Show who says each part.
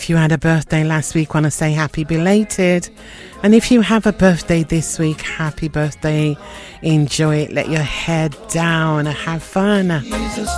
Speaker 1: If you had a birthday last week, want to say happy belated. And if you have a birthday this week, happy birthday. Enjoy it. Let your head down. Have fun.